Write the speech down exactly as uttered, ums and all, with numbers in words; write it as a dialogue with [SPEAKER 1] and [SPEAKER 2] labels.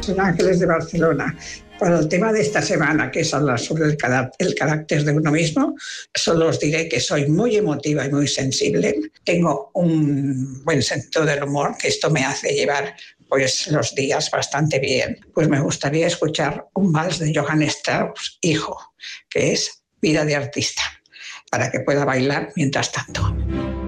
[SPEAKER 1] Son Ángeles de Barcelona. Para el tema de esta semana, que es hablar sobre el carácter, el carácter de uno mismo, solo os diré que soy muy emotiva y muy sensible. Tengo un buen sentido del humor, que esto me hace llevar pues, los días bastante bien. Pues me gustaría escuchar un vals de Johann Strauss, hijo, que es Vida de artista, para que pueda bailar mientras tanto.